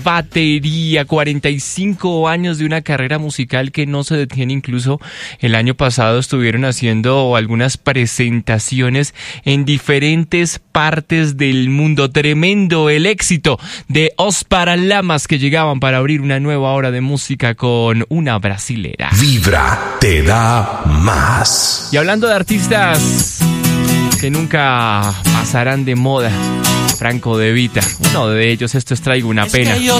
batería, 45 años de una carrera musical que no se detiene. Incluso el año pasado estuvieron haciendo algunas presentaciones en diferentes partes del mundo. Tremendo el éxito de Os Paralamas, que llegaban para abrir una nueva hora de música con una brasilera. Vibra te da más. Y hablando de artistas que nunca pasarán de moda, Franco De Vita, uno de ellos. Esto es Traigo una pena. Es que yo